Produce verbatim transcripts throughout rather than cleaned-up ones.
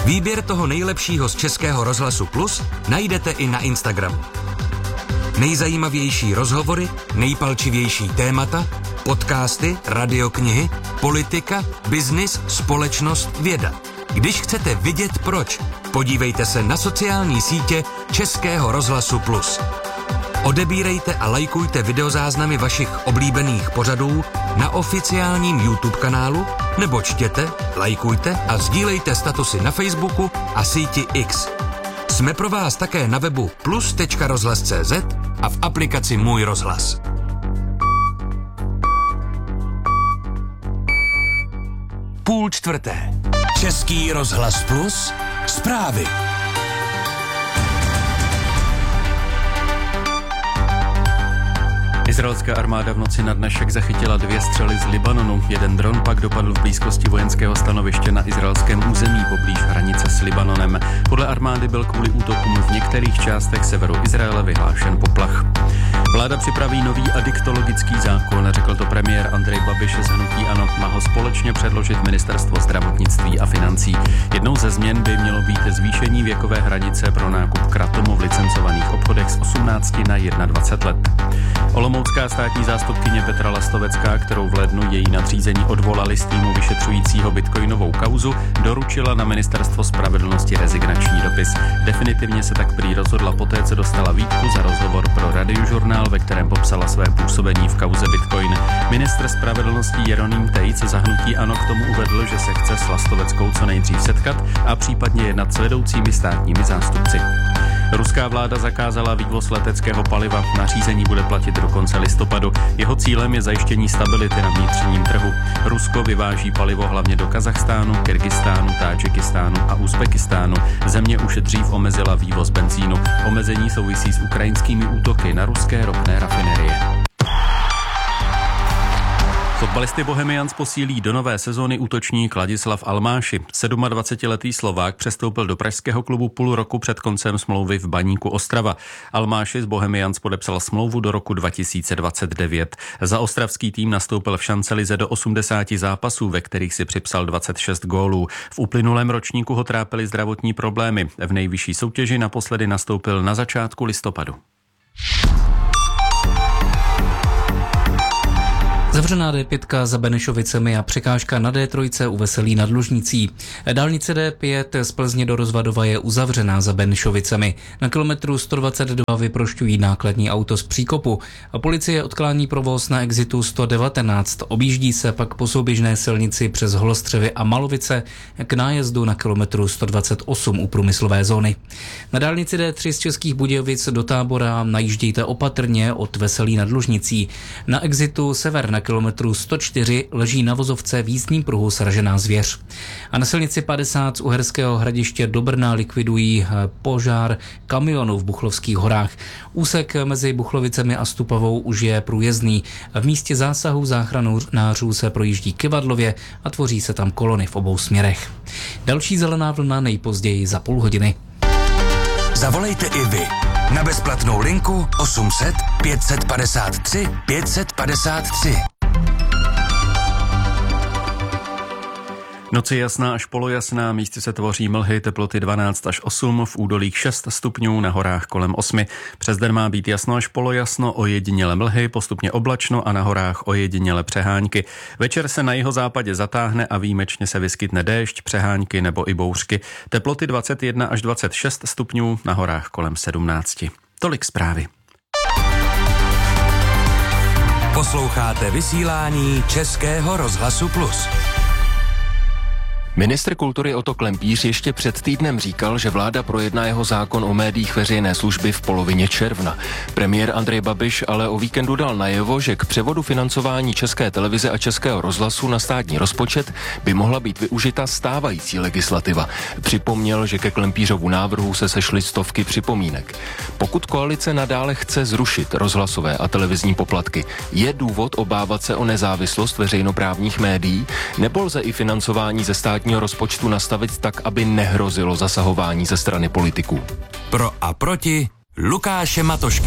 Výběr toho nejlepšího z Českého rozhlasu Plus najdete i na Instagramu. Nejzajímavější rozhovory, nejpalčivější témata, podcasty, radioknihy, politika, biznis, společnost, věda. Když chcete vidět proč, podívejte se na sociální sítě Českého rozhlasu Plus. Odebírejte a lajkujte videozáznamy vašich oblíbených pořadů na oficiálním YouTube kanálu nebo čtěte, lajkujte a sdílejte statusy na Facebooku a síti X. Jsme pro vás také na webu plus tečka rozhlas tečka cé zet a v aplikaci Můj rozhlas. Půl čtvrté. Český rozhlas Plus. Zprávy. Izraelská armáda v noci na dnešek zachytila dvě střely z Libanonu. Jeden dron pak dopadl v blízkosti vojenského stanoviště na izraelském území poblíž hranice s Libanonem. Podle armády byl kvůli útokům v některých částech severu Izraele vyhlášen poplach. Vláda připraví nový adiktologický zákon, řekl to premiér Andrej Babiš z hnutí ANO. Má ho společně předložit ministerstvo zdravotnictví a financí. Jednou ze změn by mělo být zvýšení věkové hranice pro nákup kratomu v licencovaných obchodech z osmnácti na dvacet jedna let. Olomoucká státní zástupkyně Petra Lastovecká, kterou v lednu její nadřízení odvolali z týmu vyšetřujícího bitcoinovou kauzu, doručila na ministerstvo spravedlnosti rezignační dopis. Definitivně se tak prý rozhodla poté, co dostala výtku za rozhovor pro Radiožurnál, ve kterém popsala své působení v kauze Bitcoin. Ministr spravedlnosti Jeroným Tejc za hnutí ANO k tomu uvedl, že se chce s Lastoveckou co nejdřív setkat a případně jednat s vedoucími státními zástupci. Ruská vláda zakázala vývoz leteckého paliva. Nařízení bude platit do konce listopadu. Jeho cílem je zajištění stability na vnitřním trhu. Rusko vyváží palivo hlavně do Kazachstánu, Kyrgyzstánu, Tádžikistánu a Uzbekistánu. Země už dřív omezila vývoz benzínu. Omezení souvisí s ukrajinskými útoky na ruské ropné rafinerie. Fotbalisty Bohemians posílí do nové sezóny útočník Ladislav Almáši. dvacetisedmiletý Slovák přestoupil do pražského klubu půl roku před koncem smlouvy v Baníku Ostrava. Almáši z Bohemians podepsal smlouvu do roku dva tisíce dvacet devět. Za ostravský tým nastoupil v šancelize do osmdesáti zápasů, ve kterých si připsal dvacet šest gólů. V uplynulém ročníku ho trápily zdravotní problémy. V nejvyšší soutěži naposledy nastoupil na začátku listopadu. Zavřená dé pět za Benešovicemi a překážka na dé tři u Veselí nad Lužnicí. Dálnice dé pět z Plzně do Rozvadova je uzavřená za Benešovicemi. Na kilometru sto dvacet dva vyprošťují nákladní auto z příkopu. A policie odklání provoz na exitu sto devatenáct. Objíždí se pak po souběžné silnici přes Holostřevy a Malovice k nájezdu na kilometru sto dvacet osm u průmyslové zóny. Na dálnici dé tři z Českých Budějovic do Tábora najíždějte opatrně od Veselí nad Lužnicí. Na exitu sever na kilometru sto čtyři leží na vozovce v jízdním pruhu sražená zvěř. A na silnici padesát z Uherského Hradiště do Brna likvidují požár kamionu v Buchlovských horách. Úsek mezi Buchlovicemi a Stupavou už je průjezdný. V místě zásahu záchranářů se projíždí kyvadlově a tvoří se tam kolony v obou směrech. Další zelená vlna nejpozději za půl hodiny. Zavolejte i vy na bezplatnou linku osm set pět set padesát tři pět set padesát tři. Noc je jasná až polojasná, místy se tvoří mlhy, teploty dvanáct až osm, v údolích šest stupňů, na horách kolem osmi. Přes den má být jasno až polojasno, ojediněle mlhy, postupně oblačno a na horách ojediněle přehánky. Večer se na jihozápadě zatáhne a výjimečně se vyskytne déšť, přehánky nebo i bouřky. Teploty dvacet jedna až dvacet šest stupňů, na horách kolem sedmnáct. Tolik zprávy. Posloucháte vysílání Českého rozhlasu Plus. Ministr kultury Otto Klempíř ještě před týdnem říkal, že vláda projedná jeho zákon o médiích veřejné služby v polovině června. Premiér Andrej Babiš ale o víkendu dal najevo, že k převodu financování České televize a Českého rozhlasu na státní rozpočet by mohla být využita stávající legislativa. Připomněl, že ke Klempířovu návrhu se sešly stovky připomínek. Pokud koalice nadále chce zrušit rozhlasové a televizní poplatky, je důvod obávat se o nezávislost veřejnoprávních médií, nebo lze i financování ze státní rozpočtu nastavit tak, aby nehrozilo zasahování ze strany politiků? Pro a proti Lukáše Matošky.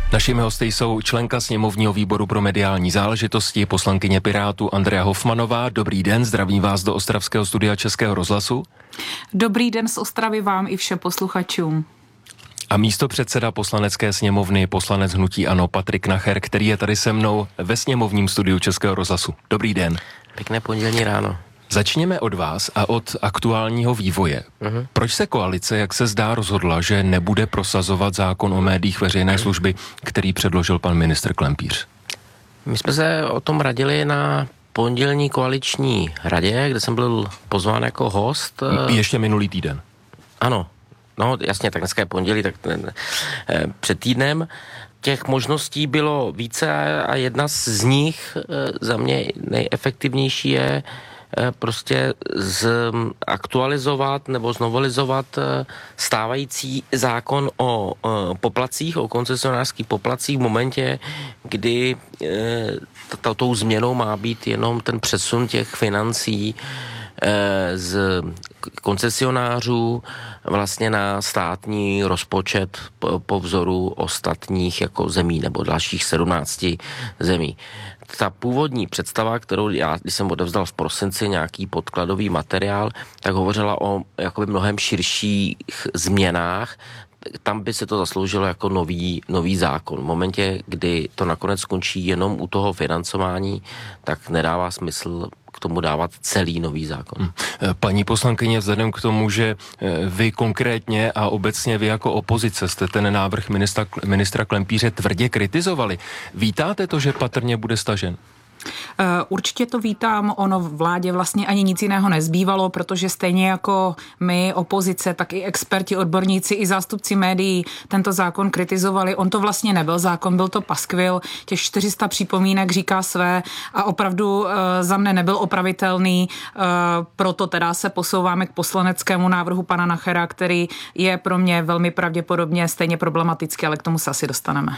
Našimi hosty jsou členka sněmovního výboru pro mediální záležitosti, poslankyně Pirátů Andrea Hofmanová. Dobrý den, zdravím vás do ostravského studia Českého rozhlasu. Dobrý den z Ostravy vám i všem posluchačům. A místopředseda poslanecké sněmovny, poslanec hnutí ANO Patrik Nacher, který je tady se mnou ve sněmovním studiu Českého rozhlasu. Dobrý den. Pěkné pondělní ráno. Začněme od vás a od aktuálního vývoje. Uh-huh. Proč se koalice, jak se zdá, rozhodla, že nebude prosazovat zákon o médiích veřejné služby, který předložil pan ministr Klempíř? My jsme se o tom radili na pondělní koaliční radě, kde jsem byl pozván jako host. Ještě minulý týden. Ano, no jasně, tak dneska je pondělí, tak ten, eh, před týdnem. Těch možností bylo více a jedna z nich eh, za mě nejefektivnější je prostě zaktualizovat nebo znovelizovat stávající zákon o poplatcích, o koncesionářských poplatcích v momentě, kdy tou změnou má být jenom ten přesun těch financí z koncesionářů vlastně na státní rozpočet po, po vzoru ostatních jako zemí nebo dalších sedmnácti zemí. Ta původní představa, kterou já, když jsem odevzdal v prosinci nějaký podkladový materiál, tak hovořila o jakoby mnohem širších změnách. Tam by se to zasloužilo jako nový, nový zákon. V momentě, kdy to nakonec skončí jenom u toho financování, tak nedává smysl k tomu dávat celý nový zákon. Paní poslankyně, vzhledem k tomu, že vy konkrétně a obecně vy jako opozice jste ten návrh ministra, ministra Klempíře tvrdě kritizovali, vítáte to, že patrně bude stažen? Určitě to vítám, ono v vládě vlastně ani nic jiného nezbývalo, protože stejně jako my, opozice, tak i experti, odborníci, i zástupci médií tento zákon kritizovali. On to vlastně nebyl zákon, byl to paskvil, těch čtyři sta připomínek říká své a opravdu za mne nebyl opravitelný, proto teda se posouváme k poslaneckému návrhu pana Nachera, který je pro mě velmi pravděpodobně stejně problematický, ale k tomu se asi dostaneme.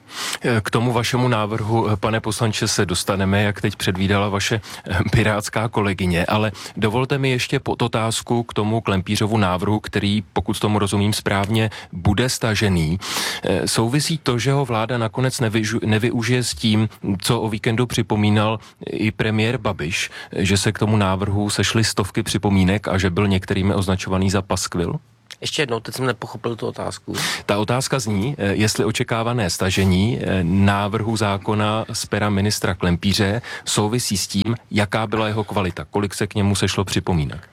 K tomu vašemu návrhu, pane poslanče, se dostaneme, jak teď předvídala vaše pirátská kolegyně, ale dovolte mi ještě podotázku k tomu Klempířovu návrhu, který, pokud tomu rozumím správně, bude stažený. Souvisí to, že ho vláda nakonec nevyžu, nevyužije s tím, co o víkendu připomínal i premiér Babiš, že se k tomu návrhu sešly stovky připomínek a že byl některými označovaný za paskvil? Ještě jednou, teď jsem nepochopil tu otázku. Ta otázka zní, jestli očekávané stažení návrhu zákona z pera ministra Klempíře souvisí s tím, jaká byla jeho kvalita, kolik se k němu sešlo připomínek.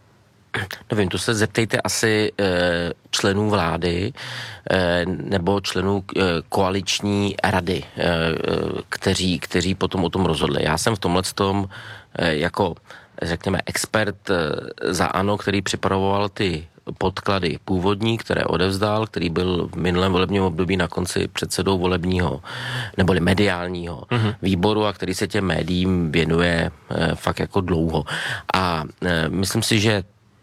Nevím, to se zeptejte asi e, členů vlády e, nebo členů e, koaliční rady, e, kteří, kteří potom o tom rozhodli. Já jsem v tomhletom e, jako, řekněme, expert e, za ANO, který připravoval ty podklady původní, které odevzdal, který byl v minulém volebním období na konci předsedou volebního neboli mediálního mm-hmm. výboru a který se těm médiím věnuje e, fakt jako dlouho. A e, myslím si, že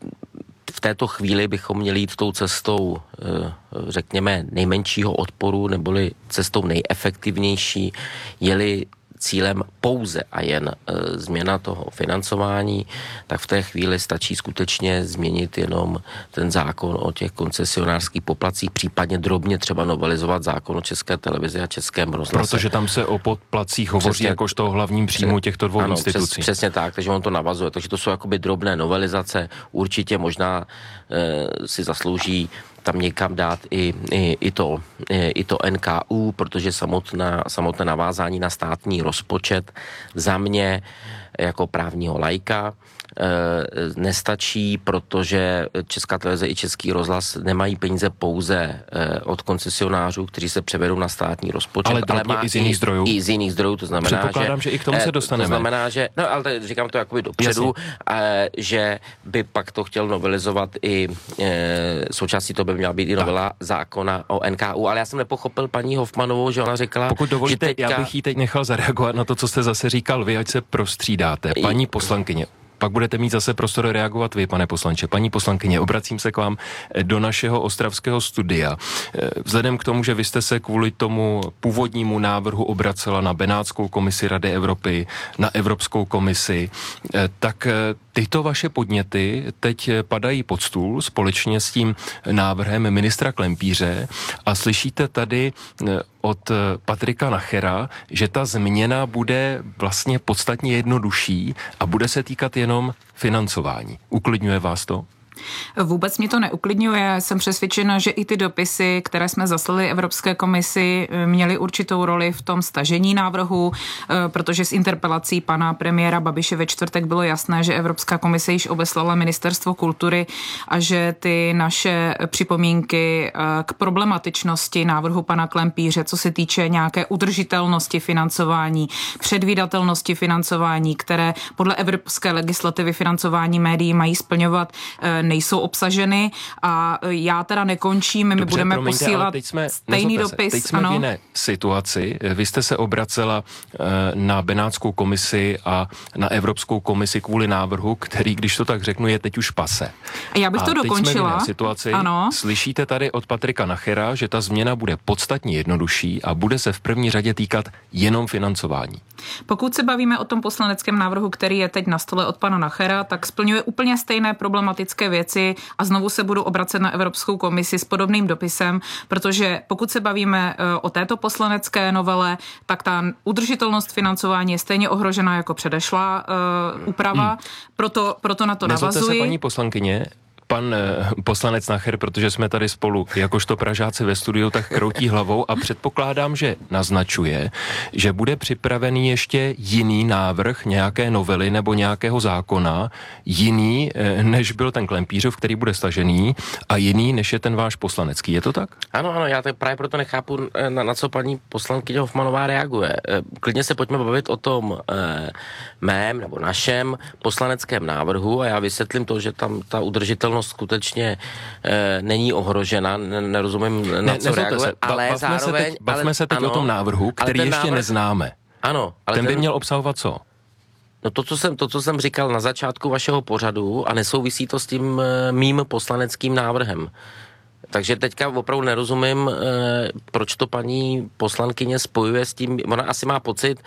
v této chvíli bychom měli jít tou cestou, e, řekněme, nejmenšího odporu neboli cestou nejefektivnější, jeli cílem pouze a jen e, změna toho financování, tak v té chvíli stačí skutečně změnit jenom ten zákon o těch koncesionářských poplatcích, případně drobně třeba novelizovat zákon o České televizi a Českém rozhlase. Protože tam se o poplatcích hovoří přesně, jakožto o hlavním příjmu těchto dvou ano, institucí. Přes, přesně tak, takže on to navazuje. Takže to jsou jakoby drobné novelizace. Určitě možná e, si zaslouží tam někam dát i, i, i, to, i, i to N K U, protože samotná, samotné navázání na státní rozpočet za mě jako právního laika e, nestačí, protože Česká televize i Český rozhlas nemají peníze pouze e, od koncesionářů, kteří se převedou na státní rozpočet, ale, ale má i z jiných zdrojů. I z jiných zdrojů, to znamená, Předpokládám, že, že i k tomu se dostaneme. To znamená, že, no ale říkám to jakoby dopředu, e, že by pak to chtěl novelizovat i e, součástí to by měla být i novela tak. zákona o N K U, ale já jsem nepochopil paní Hofmanovou, že ona řekla, pokud dovolíte, že teďka... já bych jí teď nechal zareagovat na to, co jste zase říkal vy, ať se prostřídáte. Paní poslankyně, pak budete mít zase prostor reagovat vy, pane poslanče. Paní poslankyně, obracím se k vám do našeho ostravského studia. Vzhledem k tomu, že vy jste se kvůli tomu původnímu návrhu obracela na Benátskou komisi Rady Evropy, na Evropskou komisi, tak tyto vaše podněty teď padají pod stůl společně s tím návrhem ministra Klempíře a slyšíte tady od Patrika Nachera, že ta změna bude vlastně podstatně jednodušší a bude se týkat jenom financování. Uklidňuje vás to? Vůbec mě to neuklidňuje. Jsem přesvědčena, že i ty dopisy, které jsme zaslali Evropské komisi, měly určitou roli v tom stažení návrhu, protože z interpelací pana premiéra Babiše ve čtvrtek bylo jasné, že Evropská komise již obeslala Ministerstvo kultury a že ty naše připomínky k problematičnosti návrhu pana Klempíře, co se týče nějaké udržitelnosti financování, předvídatelnosti financování, které podle evropské legislativy financování médií mají splňovat, nejsou obsaženy a já teda nekončím, my Dobře, budeme promiňte, posílat teď jsme, stejný dopis. Teď jsme ano. v jiné situaci. Vy jste se obracela na Benátskou komisi a na Evropskou komisi kvůli návrhu, který, když to tak řeknu, je teď už pase. A já bych a to dokončila. Teď jsme v jiné situaci. Ano. Slyšíte tady od Patrika Nachera, že ta změna bude podstatně jednodušší a bude se v první řadě týkat jenom financování. Pokud se bavíme o tom poslaneckém návrhu, který je teď na stole od pana Nachera, tak splňuje úplně stejné problematické věci a znovu se budu obracet na Evropskou komisi s podobným dopisem, protože pokud se bavíme o této poslanecké novele, tak ta udržitelnost financování je stejně ohrožená jako předešlá uh, úprava, hmm. proto, proto na to Nezlobte navazuji. se, paní poslankyně, pan poslanec Nacher, protože jsme tady spolu jakožto Pražáci ve studiu, tak kroutí hlavou a předpokládám, že naznačuje, že bude připravený ještě jiný návrh nějaké novely nebo nějakého zákona, jiný, než byl ten Klempířov, který bude stažený, a jiný, než je ten váš poslanecký. Je to tak? Ano, ano, já tak právě proto nechápu, na, na co paní poslankyně Hofmanová reaguje. Klidně se pojďme bavit o tom eh, mém nebo našem poslaneckém návrhu a já vysvětlím to, že tam ta udržitelnost skutečně e, není ohrožena, ne, nerozumím, na ne, co reaguje, se, ale bavme zároveň... Se teď, bavme ale, se teď ano, o tom návrhu, který ještě návrh, neznáme. Ano. Ale ten by ten, měl obsahovat co? No to co, jsem, to, co jsem říkal na začátku vašeho pořadu a nesouvisí to s tím e, mým poslaneckým návrhem. Takže teďka opravdu nerozumím, e, proč to paní poslankyně spojuje s tím, ona asi má pocit,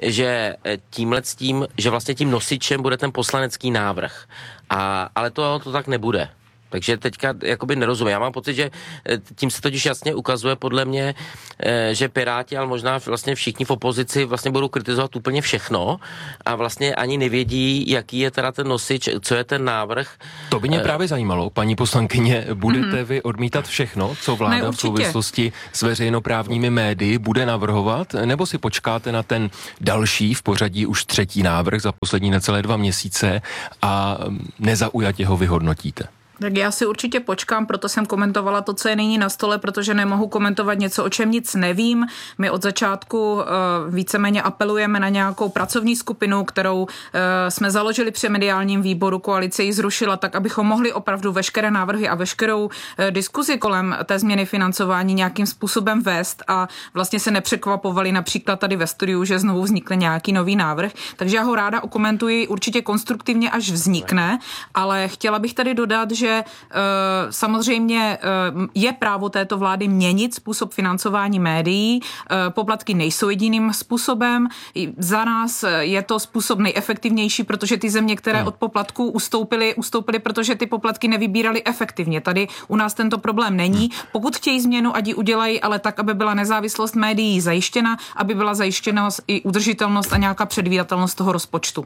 že tímhle s tím, že vlastně tím nosičem bude ten poslanecký návrh. A, ale to, to tak nebude. Takže teďka jakoby nerozumím. Já mám pocit, že tím se totiž jasně ukazuje podle mě, že Piráti, ale možná vlastně všichni v opozici vlastně budou kritizovat úplně všechno a vlastně ani nevědí, jaký je teda ten nosič, co je ten návrh. To by mě právě zajímalo, paní poslankyně, budete mm-hmm. vy odmítat všechno, co vláda ne, v souvislosti s veřejnoprávními médii bude navrhovat, nebo si počkáte na ten další v pořadí už třetí návrh za poslední necelé dva měsíce a nezaujatě ho vyhodnotíte? Tak já si určitě počkám, proto jsem komentovala to, co je nyní na stole, protože nemohu komentovat něco, o čem nic nevím. My od začátku uh, víceméně apelujeme na nějakou pracovní skupinu, kterou uh, jsme založili při mediálním výboru, koalice ji zrušila tak, abychom mohli opravdu veškeré návrhy a veškerou uh, diskuzi kolem té změny financování nějakým způsobem vést a vlastně se nepřekvapovali například tady ve studiu, že znovu vznikne nějaký nový návrh. Takže já ho ráda okomentuji určitě konstruktivně, až vznikne, ale chtěla bych tady dodat, že že uh, samozřejmě uh, je právo této vlády měnit způsob financování médií. Uh, poplatky nejsou jediným způsobem. Za nás je to způsob nejefektivnější, protože ty země, které od poplatků ustoupily, ustoupily, protože ty poplatky nevybíraly efektivně. Tady u nás tento problém není. Pokud chtějí změnu, ať ji udělají, ale tak, aby byla nezávislost médií zajištěna, aby byla zajištěna i udržitelnost a nějaká předvídatelnost toho rozpočtu.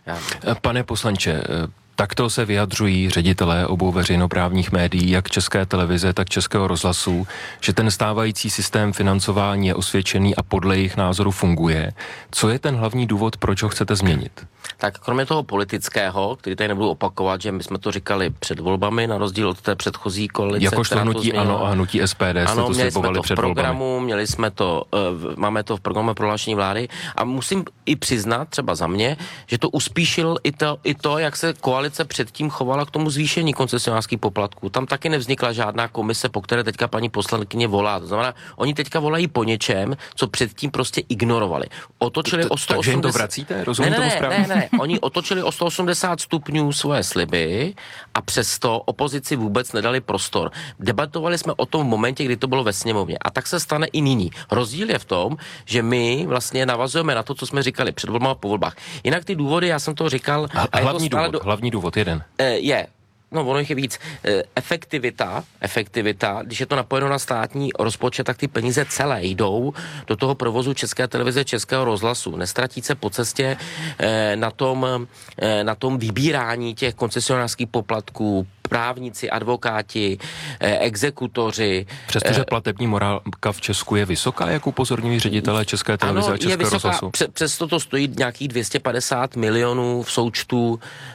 Pane poslanče, takto se vyjadřují ředitelé obou veřejnoprávních médií, jak České televize, tak Českého rozhlasu, že ten stávající systém financování je osvědčený a podle jejich názoru funguje. Co je ten hlavní důvod, proč ho chcete změnit? Tak kromě toho politického, který tady nebudu opakovat, že my jsme to říkali před volbami, na rozdíl od té předchozí koalice. Jakožto hnutí ANO a hnutí S P D jste ano, to slibovali před volbami. Programu, měli jsme to, uh, máme to v programu prohlášení vlády a musím i přiznat, třeba za mě, že to uspíšil i to, i to, jak se koalice předtím chovala k tomu zvýšení koncesionářských poplatků. Tam taky nevznikla žádná komise, po které teďka paní poslankyně volá. To znamená, oni teďka volají po něčem, co předtím prostě ignorovali. Otočili o sto osmdesát... Takže jim to vracíte? Rozumím ne, ne, tomu správně? Ne, ne, oni otočili o sto osmdesát stupňů svoje sliby a přesto opozici vůbec nedali prostor. Debatovali jsme o tom v momentě, kdy to bylo ve sněmovně. A tak se stane i nyní. Rozdíl je v tom, že my vlastně navazujeme na to, co jsme říkali před volbami a po volbách. Jinak ty důvody, já jsem to říkal... A, a hlavní důvod, do... hlavní důvod jeden. Je no ono je víc, efektivita, efektivita, když je to napojeno na státní rozpočet, tak ty peníze celé jdou do toho provozu České televize, Českého rozhlasu. Nestratí se po cestě na tom, na tom vybírání těch koncesionářských poplatků, právníci, advokáti, exekutoři. Přestože platební morálka v Česku je vysoká, jak upozorňují ředitelé České televize ano, a Českého rozhlasu? Přesto to stojí nějakých dvě stě padesát milionů v součtu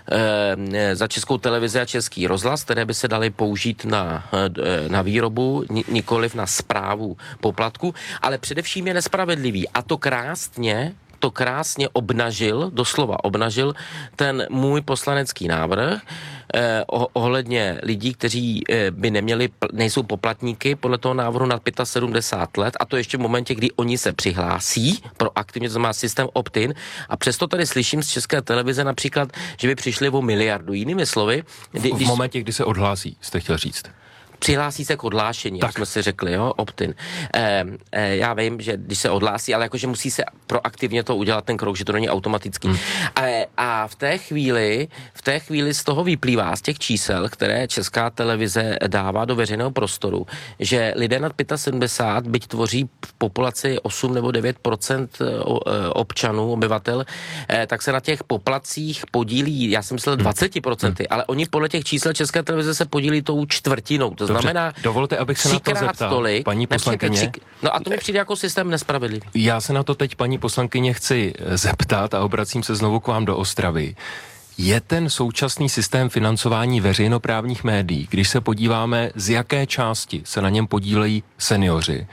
e, za Českou televizi a Český rozhlas, které by se daly použít na, e, na výrobu, nikoliv na správu poplatku, ale především je nespravedlivý. A to krásně to krásně obnažil, doslova obnažil ten můj poslanecký návrh eh, ohledně lidí, kteří eh, by neměli, nejsou poplatníky podle toho návrhu nad sedmdesát pět let, a to ještě v momentě, kdy oni se přihlásí proaktivně, to má systém opt-in, a přesto tady slyším z České televize například, že by přišli o miliardu. Jinými slovy, kdy, v, v momentě, kdy se odhlásí, jste chtěl říct. Přihlásí se k odhlášení, jak jsme si řekli, jo, opt-in. E, e, já vím, že když se odhlásí, ale jakože musí se proaktivně to udělat ten krok, že to není automatický. Hmm. E, a v té chvíli, v té chvíli z toho vyplývá, z těch čísel, které Česká televize dává do veřejného prostoru, že lidé nad sedmdesát pět, byť tvoří v populaci osm nebo devět procent občanů, obyvatel, e, tak se na těch poplatcích podílí, já jsem myslel dvacet procent, hmm. ale oni podle těch čísel České televize se podílí tou čtvrtinou. To Dobře, znamená, dovolte, abych se na to zeptal, tolik, paní poslankyně. Tři, no a to mi přijde jako systém nespravedlivý. Já se na to teď, paní poslankyně, chci zeptat a obracím se znovu k vám do Ostravy. Je ten současný systém financování veřejnoprávních médií, když se podíváme, z jaké části se na něm podílejí seniori,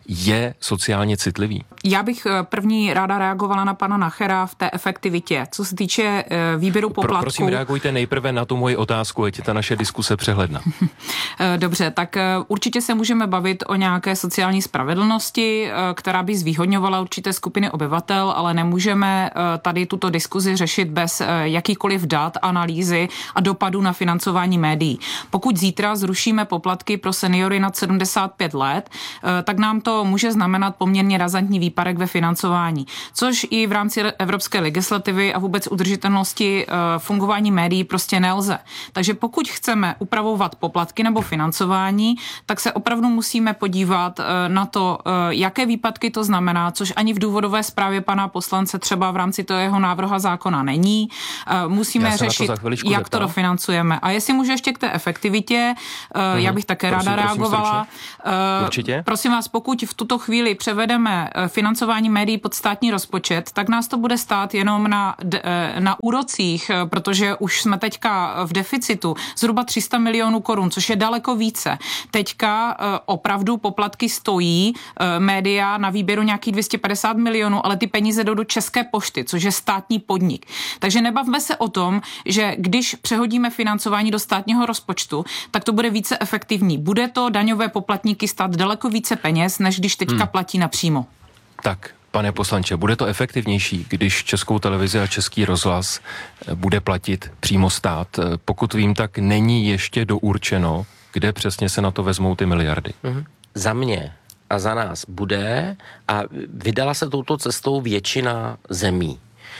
je sociálně citlivý? Já bych první ráda reagovala na pana Nachera v té efektivitě. Co se týče výběru poplatků... Pro, prosím, reagujte nejprve na tu moji otázku, ať je ta naše diskuse přehledná. Dobře, tak určitě se můžeme bavit o nějaké sociální spravedlnosti, která by zvýhodňovala určité skupiny obyvatel, ale nemůžeme tady tuto diskuzi řešit bez jakýkoliv dat, analýzy a dopadů na financování médií. Pokud zítra zrušíme poplatky pro seniory nad sedmdesát pět let, tak nám to může znamenat poměrně razantní výpadek ve financování, což i v rámci evropské legislativy a vůbec udržitelnosti fungování médií prostě nelze. Takže pokud chceme upravovat poplatky nebo financování, tak se opravdu musíme podívat na to, jaké výpadky to znamená, což ani v důvodové zprávě pana poslance třeba v rámci toho jeho návrhu zákona není. Musíme řešit, jak zeptal. To dofinancujeme. A jestli můžu ještě k té efektivitě, hmm. já bych také prosím, ráda prosím, reagovala. Určitě. Prosím vás, pokud v tuto chvíli převedeme financování médií pod státní rozpočet, tak nás to bude stát jenom na, na úrocích, protože už jsme teďka v deficitu zhruba tři sta milionů korun, což je daleko více. Teďka opravdu poplatky stojí média na výběru nějakých dvě stě padesát milionů, ale ty peníze jdou do České pošty, což je státní podnik. Takže nebavme se o tom, že když přehodíme financování do státního rozpočtu, tak to bude více efektivní. Bude to daňové poplatníky stát daleko více peněz, než když teďka hmm. platí napřímo. Tak, pane poslanče, bude to efektivnější, když Českou televizi a Český rozhlas bude platit přímo stát? Pokud vím, tak není ještě dourčeno, kde přesně se na to vezmou ty miliardy. Hmm. Za mě a za nás bude, a vydala se touto cestou většina zemí.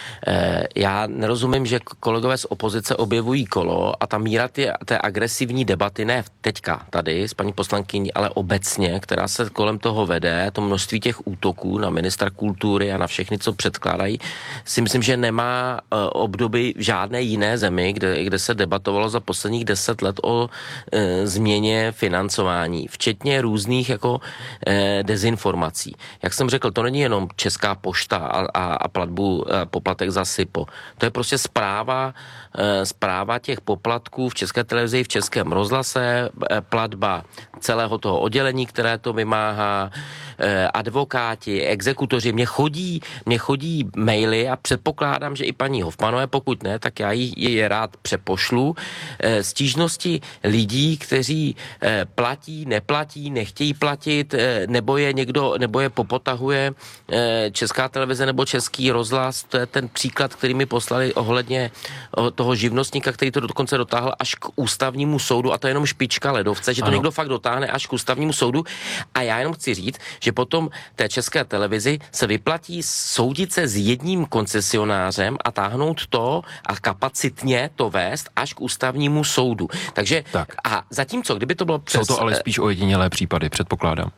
Já nerozumím, že kolegové z opozice objevují kolo a ta míra tě, té agresivní debaty, ne teďka tady s paní poslankyní, ale obecně, která se kolem toho vede, to množství těch útoků na ministra kultury a na všechny, co předkládají, si myslím, že nemá obdoby v žádné jiné zemi, kde, kde se debatovalo za posledních deset let o e, změně financování, včetně různých jako e, dezinformací. Jak jsem řekl, to není jenom Česká pošta a, a, a platbu a poplatek za SIPO. To je prostě správa, e, správa těch poplatků v České televizi i v Českém rozhlase, e, platba celého toho oddělení, které to vymáhá, e, advokáti, exekutoři. Mně chodí, mně chodí maily a předpokládám, že i paní Hofmanové, pokud ne, tak já ji, je rád přepošlu. E, stížnosti lidí, kteří e, platí, neplatí, nechtějí platit, e, nebo je někdo, nebo je popotahuje e, Česká televize nebo Český rozhlas. To je ten příklad, který mi poslali ohledně toho živnostníka, který to dokonce dotáhl až k ústavnímu soudu, a to je jenom špička ledovce, že to ano. někdo fakt dotáhne až k ústavnímu soudu. A já jenom chci říct, že že potom té České televizi se vyplatí soudit se s jedním koncesionářem a táhnout to a kapacitně to vést až k ústavnímu soudu. Takže tak. A zatímco, kdyby to bylo přes... Jsou to ale spíš ojedinělé případy, předpokládám.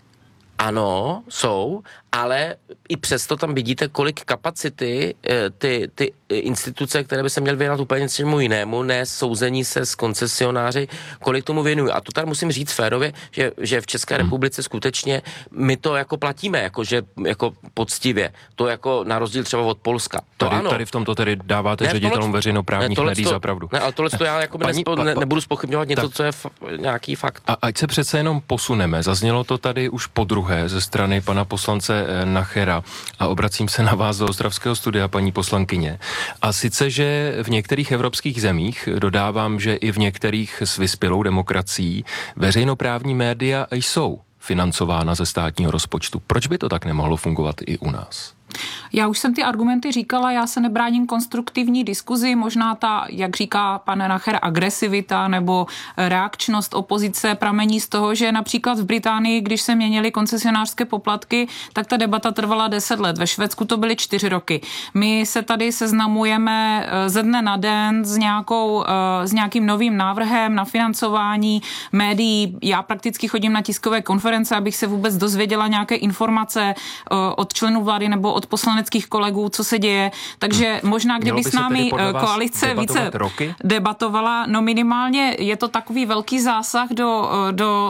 Ano, jsou, ale i přesto tam vidíte, kolik kapacity ty, ty instituce, které by se měly věnovat úplně něčemu jinému, ne souzení se s koncesionáři, kolik tomu věnují. A to tady musím říct férově, že, že v České republice skutečně my to jako platíme, jako, že, jako poctivě. To jako na rozdíl třeba od Polska. To tady, ano. Tady v tomto tedy dáváte ne, ředitelům tohle, veřejnoprávních médií za pravdu. Ne, ale tohle to já jako Paní, nespo, pa, ne, pa, nebudu zpochybňovat něco, tak, co je f, nějaký fakt. A ať se přece jenom posuneme. Zaznělo to tady už podruhé ze strany pana poslance Nachera a obracím se na vás do ostravského studia, paní poslankyně. A sice, že v některých evropských zemích, dodávám, že i v některých s vyspělou demokracií, veřejnoprávní média jsou financována ze státního rozpočtu. Proč by to tak nemohlo fungovat i u nás? Já už jsem ty argumenty říkala, já se nebráním konstruktivní diskuzi, možná ta, jak říká pan Nacher, agresivita nebo reakčnost opozice pramení z toho, že například v Británii, když se měnily koncesionářské poplatky, tak ta debata trvala deset let. Ve Švédsku to byly čtyři roky. My se tady seznamujeme ze dne na den s, nějakou, s nějakým novým návrhem na financování médií. Já prakticky chodím na tiskové konference, abych se vůbec dozvěděla nějaké informace od členů vlády nebo od poslaneckých kolegů, co se děje. Takže možná, kdyby s námi koalice více roky? debatovala, no minimálně je to takový velký zásah do, do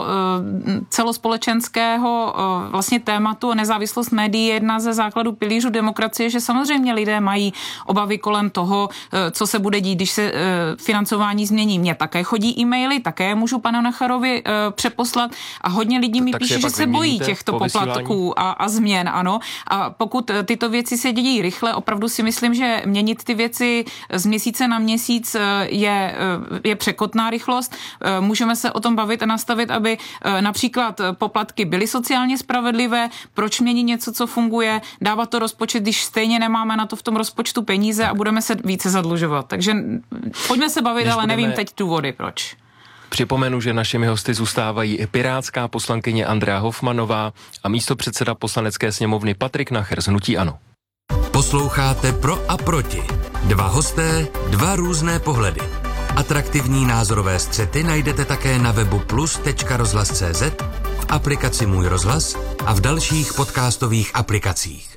celospolečenského vlastně tématu. Nezávislost médií je jedna ze základů pilířů demokracie, že samozřejmě lidé mají obavy kolem toho, co se bude dít, když se financování změní. Mně také chodí e-maily, také můžu panu Nacherovi přeposlat a hodně lidí mi píše, že se bojí těchto poplatků a, a změn, ano. A pokud tyto věci se dějí rychle, opravdu si myslím, že měnit ty věci z měsíce na měsíc je, je překotná rychlost. Můžeme se o tom bavit a nastavit, aby například poplatky byly sociálně spravedlivé. Proč měnit něco, co funguje? Dávat to rozpočet, když stejně nemáme na to v tom rozpočtu peníze a budeme se více zadlužovat. Takže pojďme se bavit, Než ale budeme... nevím teď důvody, proč. Připomenu, že našimi hosty zůstávají pirátská poslankyně Andrea Hofmanová a místopředseda Poslanecké sněmovny Patrik Nacher z hnutí ANO. Posloucháte Pro a proti. Dva hosté, dva různé pohledy. Atraktivní názorové střety najdete také na webu plus tečka rozhlas tečka cé zet, v aplikaci Můj rozhlas a v dalších podcastových aplikacích.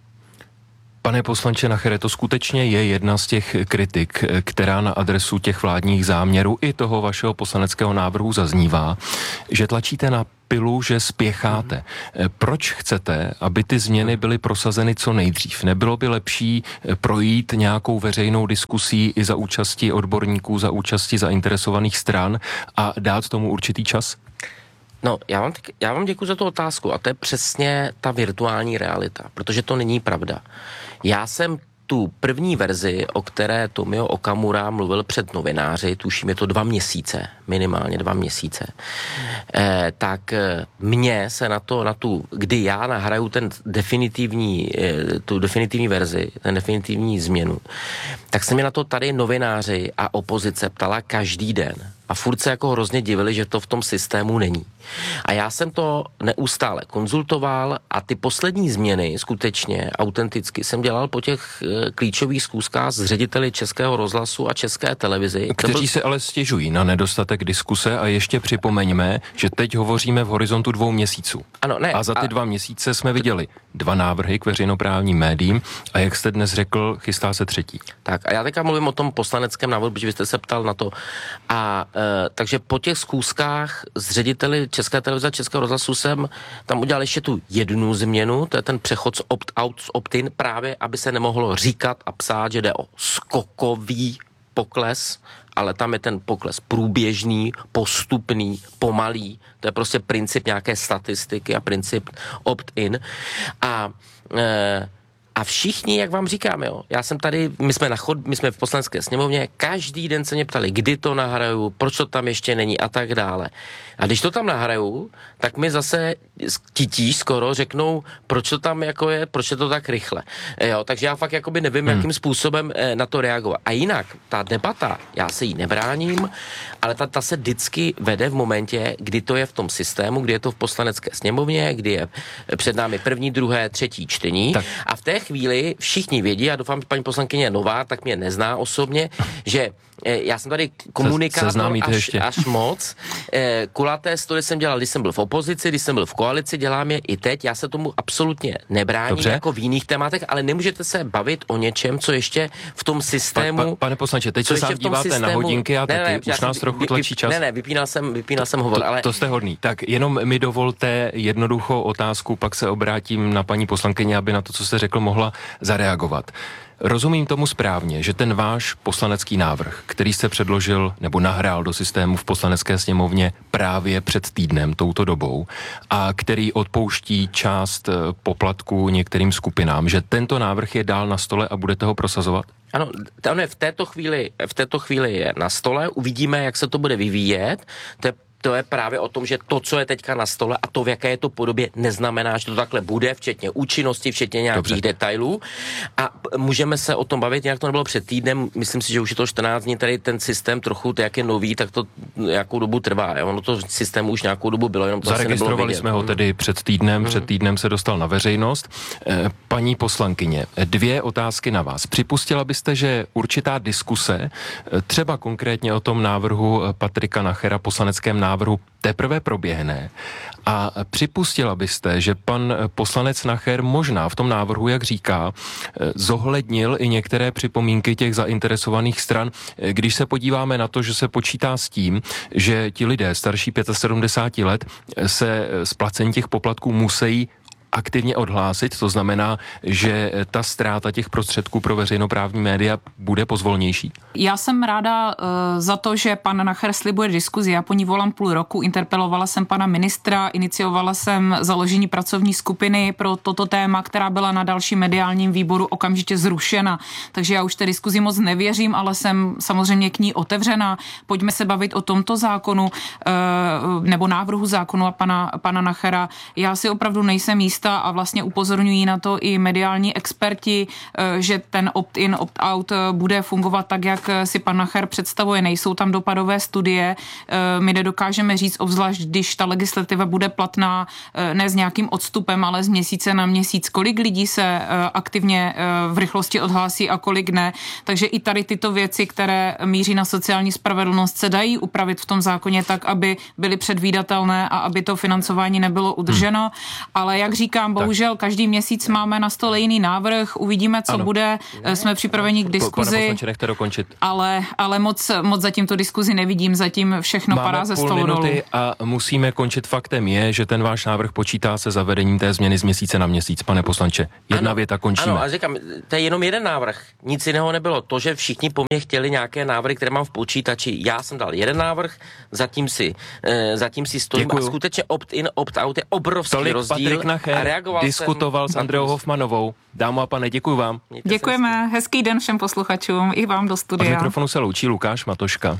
Pane poslanče Nachere, to skutečně je jedna z těch kritik, která na adresu těch vládních záměrů i toho vašeho poslaneckého návrhu zaznívá, že tlačíte na pilu, že spěcháte. Proč chcete, aby ty změny byly prosazeny co nejdřív? Nebylo by lepší projít nějakou veřejnou diskusí i za účasti odborníků, za účasti zainteresovaných stran a dát tomu určitý čas? No, já vám, já vám děkuji za tu otázku a to je přesně ta virtuální realita, protože to není pravda. Já jsem tu první verzi, o které Tomio Okamura mluvil před novináři, tuším je to dva měsíce, minimálně dva měsíce, eh, tak mně se na to, na tu, kdy já nahraju ten definitivní, eh, tu definitivní verzi, ten definitivní změnu, tak se mě na to tady novináři a opozice ptala každý den. A furt se jako hrozně divili, že to v tom systému není. A já jsem to neustále konzultoval a ty poslední změny skutečně autenticky jsem dělal po těch e, klíčových schůzkách s řediteli Českého rozhlasu a České televizi. Kteří byl... se ale stěžují na nedostatek diskuse a ještě připomeňme, že teď hovoříme v horizontu dvou měsíců. Ano, ne, a za ty a... dva měsíce jsme viděli dva návrhy k veřejnoprávním médiím a jak jste dnes řekl, chystá se třetí. Tak a já teďka mluvím o tom poslaneckém návrhu, protože vy jste se ptal na to. A e, takže po těch schůzkách s řediteli České televize a Českého rozhlasu jsem tam udělal ještě tu jednu změnu, to je ten přechod z opt-out z opt-in, právě aby se nemohlo říkat a psát, že jde o skokový pokles, ale tam je ten pokles průběžný, postupný, pomalý. To je prostě princip nějaké statistiky a princip opt-in. A e, A všichni, jak vám říkám, jo, já jsem tady, my jsme na chod, my jsme v Poslanecké sněmovně, každý den se mě ptali, kdy to nahraju, proč to tam ještě není a tak dále. A když to tam nahraju, tak mi zase tití skoro řeknou, proč to tam jako je, proč je to tak rychle. Jo, takže já fakt jakoby nevím, hmm. jakým způsobem na to reagovat. A jinak, ta debata, já se jí nebráním, ale ta, ta se vždycky vede v momentě, kdy to je v tom systému, kdy je to v Poslanecké sněmovně, kdy je před námi první, druhé, třetí čtení. Tak. A v té chvíli všichni vědí, a doufám, že paní poslankyně je nová, tak mě nezná osobně, že já jsem tady komunikátor až, až moc. Kulaté stoly jsem dělal, když jsem byl v opozici, když jsem byl v koalici, dělám je i teď. Já se tomu absolutně nebráním. Dobře. Jako v jiných tématech, ale nemůžete se bavit o něčem, co ještě v tom systému... Pa, pa, pane poslanče, teď se sám díváte systému, na hodinky a taky ne, ne, už nás trochu vy, tlačí čas. Ne, ne, vypínal jsem, vypínal jsem hovor, to, ale... To jste hodný. Tak jenom mi dovolte jednoduchou otázku, pak se obrátím na paní poslankyni, aby na to, co jste řekl, mohla zareagovat. Rozumím tomu správně, že ten váš poslanecký návrh, který jste předložil nebo nahrál do systému v Poslanecké sněmovně právě před týdnem, touto dobou, a který odpouští část poplatků některým skupinám, že tento návrh je dál na stole a budete ho prosazovat? Ano, to je v této chvíli, v této chvíli je na stole, uvidíme, jak se to bude vyvíjet. To je To je právě o tom, že to, co je teďka na stole a to, v jaké je to podobě, neznamená, že to takhle bude, včetně účinnosti, včetně nějakých Dobře. detailů. A můžeme se o tom bavit, jak to nebylo před týdnem. Myslím si, že už je to čtrnáct dní, tady ten systém trochu, jak je nový, tak to nějakou dobu trvá. Jo? Ono to systému už nějakou dobu bylo, jenom to Zaregistrovali jsme ho tedy před týdnem, hmm. před týdnem se dostal na veřejnost. Paní poslankyně, dvě otázky na vás. Připustila byste, že určitá diskuse, třeba konkrétně o tom návrhu Patrika Nachera, poslaneckém návrhu, teprve proběhne a připustila byste, že pan poslanec Nacher možná v tom návrhu, jak říká, zohlednil i některé připomínky těch zainteresovaných stran, když se podíváme na to, že se počítá s tím, že ti lidé starší sedmdesát pět let se z placení těch poplatků musí aktivně odhlásit, to znamená, že ta ztráta těch prostředků pro veřejnoprávní média bude pozvolnější? Já jsem ráda uh, za to, že pan Nacher slibuje diskuzi. Já po ní volám půl roku, interpelovala jsem pana ministra, iniciovala jsem založení pracovní skupiny pro toto téma, která byla na dalším mediálním výboru okamžitě zrušena. Takže já už té diskuzi moc nevěřím, ale jsem samozřejmě k ní otevřená. Pojďme se bavit o tomto zákonu uh, nebo návrhu zákonu a pana, pana Nachera. Já si opravdu nejsem jistá a vlastně upozorňují na to i mediální experti, že ten opt-in, opt-out bude fungovat tak, jak si pan Nacher představuje. Nejsou tam dopadové studie. My nedokážeme říct, obzvlášť když ta legislativa bude platná ne s nějakým odstupem, ale z měsíce na měsíc, kolik lidí se aktivně v rychlosti odhlásí a kolik ne. Takže i tady tyto věci, které míří na sociální spravedlnost, se dají upravit v tom zákoně tak, aby byly předvídatelné a aby to financování nebylo udrženo. Hmm. Ale jak říkám, bohužel tak. Každý měsíc máme na stole jiný návrh, uvidíme, co ano. bude, jsme připraveni k diskuzi. Pane poslanče, nechte dokončit. Ale, ale moc, moc zatím to diskuzi nevidím, zatím všechno máme padá ze stolu dolů. Máme půl minuty a musíme končit. Faktem je, že ten váš návrh počítá se zavedením té změny z měsíce na měsíc, pane poslanče. Jedna ano, věta, končíme. Ano, a říkám, to je jenom jeden návrh, nic jiného nebylo. To, že všichni po mně chtěli nějaké návrhy, které mám v počítači, já jsem dal jeden návrh, zatím si, e, zatím si stojím. Děkuju. A skutečně opt-in, opt-out je obrovský Tolik rozdíl. Nacher diskutoval s Andreou Hofmanovou. Dámo a pane, děkuji vám. Děkujeme, hezký den všem posluchačům, i vám do studia. Od mikrofonu se loučí Lukáš Matoška.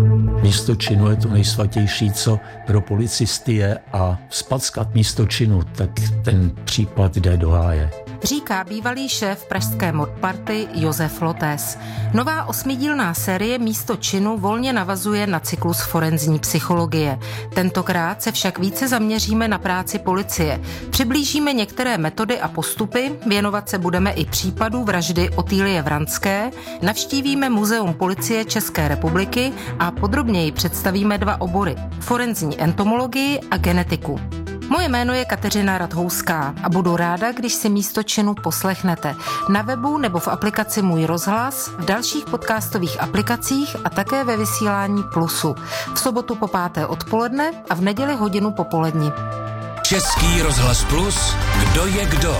Místo činu je to nejsvatější, co pro policisty je, a vzpackat místo činu, tak ten případ jde do háje. Říká bývalý šéf pražské modparty Josef Lotes. Nová osmidílná série Místo činu volně navazuje na cyklus forenzní psychologie. Tentokrát se však více zaměříme na práci policie. Přiblížíme některé metody a postupy, věnovat se budeme i případu vraždy Otýlie Vranské, navštívíme Muzeum policie České republiky a podrobněji představíme dva obory: forenzní entomologii a genetiku. Moje jméno je Kateřina Radhouská a budu ráda, když si Místo činu poslechnete na webu nebo v aplikaci Můj rozhlas, v dalších podcastových aplikacích a také ve vysílání Plusu. V sobotu po páté odpoledne a v neděli hodinu popolední. Český rozhlas Plus, kdo je kdo?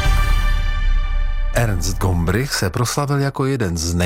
Ernst Gombrich se proslavil jako jeden z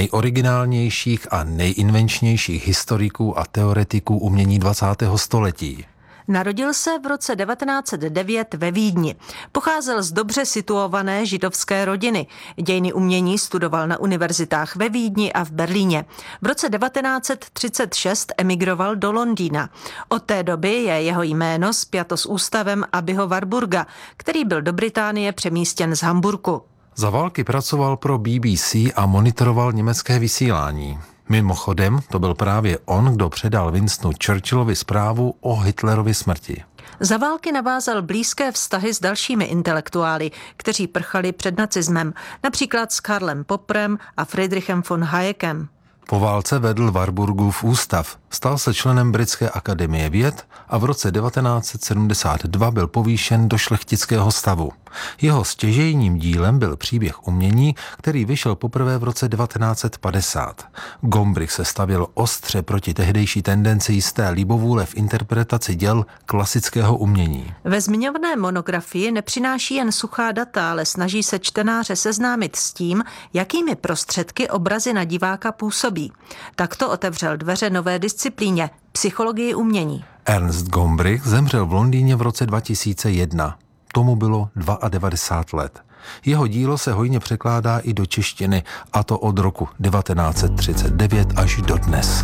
nejoriginálnějších a nejinvenčnějších historiků a teoretiků umění dvacátého století. Narodil se v roce devatenáct set devět ve Vídni. Pocházel z dobře situované židovské rodiny. Dějiny umění studoval na univerzitách ve Vídni a v Berlíně. V roce devatenáct set třicet šest emigroval do Londýna. Od té doby je jeho jméno spjato s ústavem Abiho Warburga, který byl do Británie přemístěn z Hamburku. Za války pracoval pro B B C a monitoroval německé vysílání. Mimochodem, to byl právě on, kdo předal Winstonu Churchillovi zprávu o Hitlerově smrti. Za války navázal blízké vztahy s dalšími intelektuály, kteří prchali před nacismem, například s Karlem Popperem a Friedrichem von Hayekem. Po válce vedl Warburgův ústav, stal se členem Britské akademie věd a v roce devatenáct set sedmdesát dva byl povýšen do šlechtického stavu. Jeho stěžejním dílem byl Příběh umění, který vyšel poprvé v roce devatenáct set padesát. Gombrich se stavěl ostře proti tehdejší tendenci jisté libovůle v interpretaci děl klasického umění. Ve zmiňované monografii nepřináší jen suchá data, ale snaží se čtenáře seznámit s tím, jakými prostředky obrazy na diváka působí. Takto otevřel dveře nové disciplíně – psychologii umění. Ernst Gombrich zemřel v Londýně v roce dva tisíce jedna. Tomu bylo devadesát dva let. Jeho dílo se hojně překládá i do češtiny, a to od roku devatenáct set třicet devět až do dnes.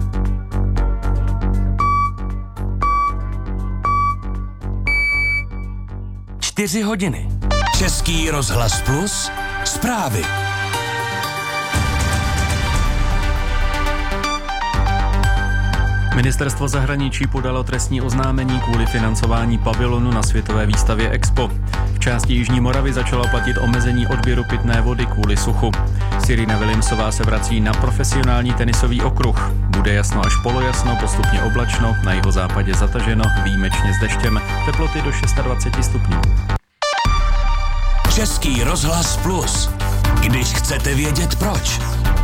Čtyři hodiny. Český rozhlas Plus. Zprávy. Ministerstvo zahraničí podalo trestní oznámení kvůli financování pavilonu na světové výstavě Expo. V části Jižní Moravy začalo platit omezení odběru pitné vody kvůli suchu. Serena Williamsová se vrací na profesionální tenisový okruh. Bude jasno až polojasno, postupně oblačno, na jihozápadě zataženo, výjimečně s deštěm, teploty do dvacet šest stupňů. Český rozhlas Plus. Když chcete vědět proč.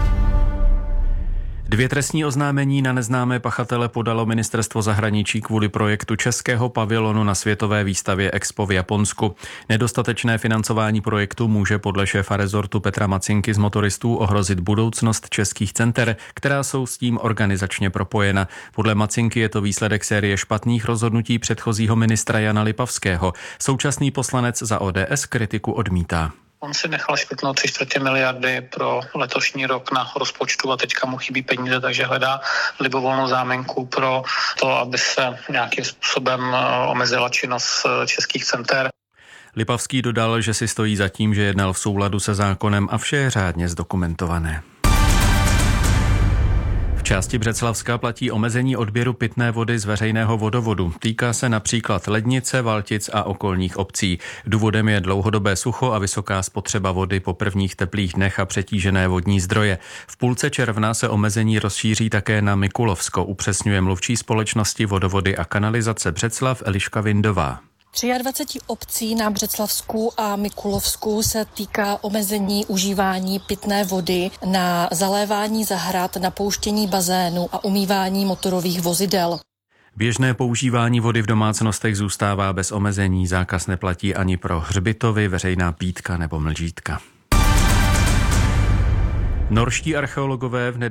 Dvě trestní oznámení na neznámé pachatele podalo Ministerstvo zahraničí kvůli projektu českého pavilonu na světové výstavě Expo v Japonsku. Nedostatečné financování projektu může podle šéfa rezortu Petra Macinky z motoristů ohrozit budoucnost českých center, která jsou s tím organizačně propojena. Podle Macinky je to výsledek série špatných rozhodnutí předchozího ministra Jana Lipavského. Současný poslanec za O D S kritiku odmítá. On si nechal škrtnout tři čtvrtě miliardy pro letošní rok na rozpočtu a teďka mu chybí peníze, takže hledá libovolnou zámenku pro to, aby se nějakým způsobem omezila činnost českých center. Lipavský dodal, že si stojí za tím, že jednal v souladu se zákonem a vše je řádně zdokumentované. V části Břeclavska platí omezení odběru pitné vody z veřejného vodovodu. Týká se například Lednice, Valtic a okolních obcí. Důvodem je dlouhodobé sucho a vysoká spotřeba vody po prvních teplých dnech a přetížené vodní zdroje. V půlce června se omezení rozšíří také na Mikulovsko, upřesňuje mluvčí společnosti Vodovody a kanalizace Břeclav Eliška Vindová. dvacet tři obcí na Břeclavsku a Mikulovsku se týká omezení užívání pitné vody na zalévání zahrad, napouštění bazénu a umývání motorových vozidel. Běžné používání vody v domácnostech zůstává bez omezení, zákaz neplatí ani pro hřbitovy, veřejná pítka nebo mlžítka. Norští archeologové v